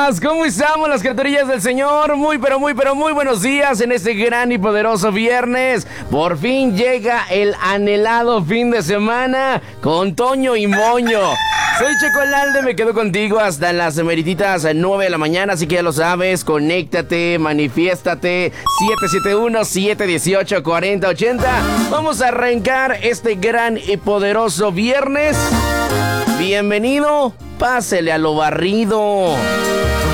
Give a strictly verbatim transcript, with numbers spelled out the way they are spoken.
días, ¿cómo estamos las criaturillas del Señor? Muy, pero muy, pero muy buenos días en este gran y poderoso viernes. Por fin llega el anhelado fin de semana con Toño y Moño. Soy Checo Lalde, me quedo contigo hasta las merititas nueve de la mañana, así que ya lo sabes, conéctate, manifiéstate, siete siete uno, siete uno ocho, cuatro cero ocho cero. Vamos a arrancar este gran y poderoso viernes. Bienvenido, pásele a lo barrido.